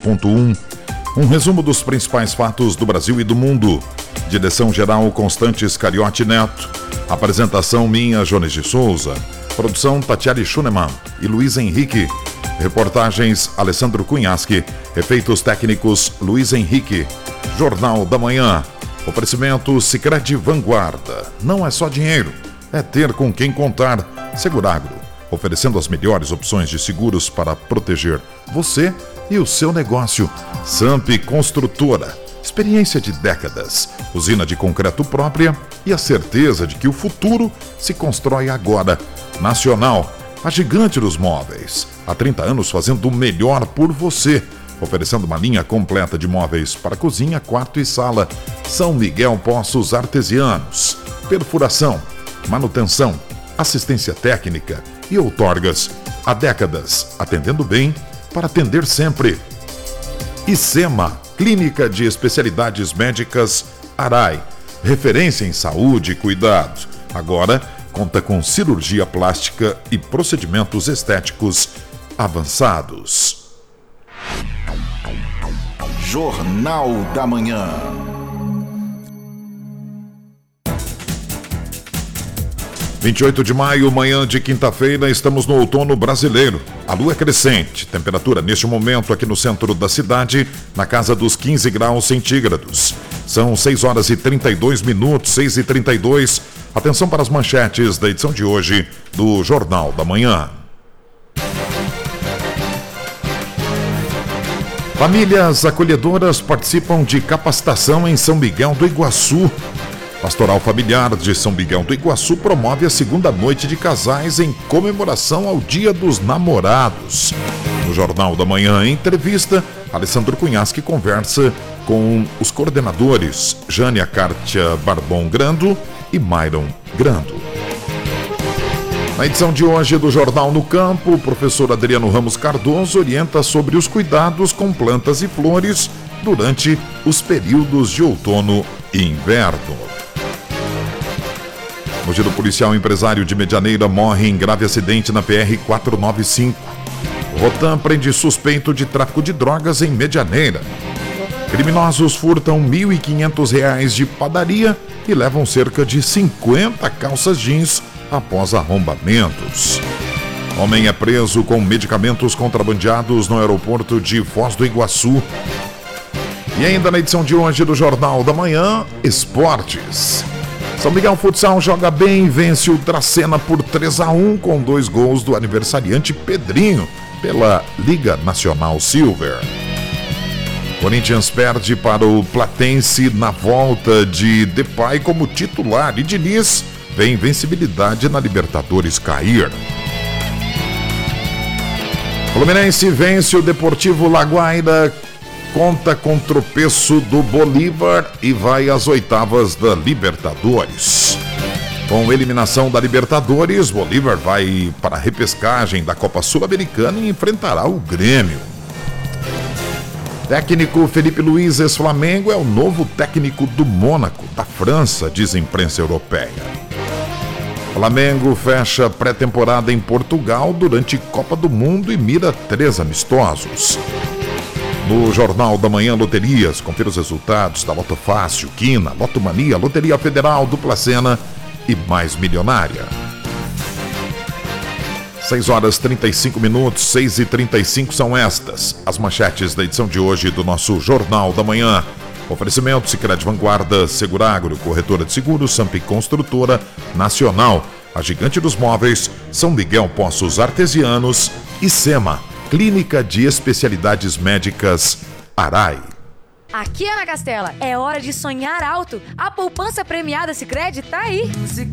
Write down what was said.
107.1. Um resumo dos principais fatos do Brasil e do mundo. Direção-geral Constantes Cariotti Neto. Apresentação minha, Jones de Souza. Produção Tatiari Schunemann e Luiz Henrique. Reportagens Alessandro Cunhaschi. Efeitos técnicos Luiz Henrique. Jornal da Manhã. Oferecimento Sicredi Vanguarda. Não é só dinheiro, é ter com quem contar. Seguragro, oferecendo as melhores opções de seguros para proteger você e o seu negócio. Samp Construtora, experiência de décadas. Usina de concreto própria e a certeza de que o futuro se constrói agora. Nacional, a gigante dos móveis. Há 30 anos fazendo o melhor por você. Oferecendo uma linha completa de móveis para cozinha, quarto e sala. São Miguel Poços Artesianos. Perfuração, manutenção, assistência técnica e outorgas. Há décadas, atendendo bem para atender sempre. ICEMA, Clínica de Especialidades Médicas Arai. Referência em saúde e cuidado. Agora, conta com cirurgia plástica e procedimentos estéticos avançados. Jornal da Manhã. – 28 de maio, manhã de quinta-feira, estamos no outono brasileiro. A lua é crescente, temperatura neste momento aqui no centro da cidade, na casa dos 15 graus centígrados. São 6 horas e 32 minutos, 6h32. Atenção para as manchetes da edição de hoje do Jornal da Manhã. Famílias acolhedoras participam de capacitação em São Miguel do Iguaçu. Pastoral Familiar de São Miguel do Iguaçu promove a segunda noite de casais em comemoração ao Dia dos Namorados. No Jornal da Manhã, em entrevista, Alessandro Cunhaschi conversa com os coordenadores Jânia Cártia Barbon Grando e Myron Grando. Na edição de hoje do Jornal no Campo, o professor Adriano Ramos Cardoso orienta sobre os cuidados com plantas e flores durante os períodos de outono e inverno. No giro policial, empresário de Medianeira morre em grave acidente na PR-495. O Rotam prende suspeito de tráfico de drogas em Medianeira. Criminosos furtam R$ 1.500 de padaria e levam cerca de 50 calças jeans após arrombamentos. Homem é preso com medicamentos contrabandeados no aeroporto de Foz do Iguaçu. E ainda na edição de hoje do Jornal da Manhã, esportes. São Miguel Futsal joga bem e vence o Dracena por 3-1 com 2 gols do aniversariante Pedrinho pela Liga Nacional Silver. Corinthians perde para o Platense na volta de Depay como titular e Diniz vem invencibilidade na Libertadores cair. Fluminense vence o Deportivo Laguaira, conta com tropeço do Bolívar e vai às oitavas da Libertadores. Com eliminação da Libertadores, Bolívar vai para a repescagem da Copa Sul-Americana e enfrentará o Grêmio. Técnico Felipe Luiz, ex-Flamengo, é o novo técnico do Mônaco, da França, diz a imprensa europeia. Flamengo fecha pré-temporada em Portugal durante Copa do Mundo e mira 3 amistosos. No Jornal da Manhã, loterias, confira os resultados da Loto Fácil, Quina, Loto Mania, Loteria Federal, Dupla Sena e Mais Milionária. 6 horas 35 minutos, 6h35 são estas as manchetes da edição de hoje do nosso Jornal da Manhã. Oferecimento Sicredi Vanguarda, Seguragro, Corretora de Seguros, Samp Construtora, Nacional, a gigante dos móveis, São Miguel Poços Artesianos e ICEMA, Clínica de Especialidades Médicas Arai. Aqui, Ana Castela, é hora de sonhar alto. A poupança premiada Sicredi tá aí.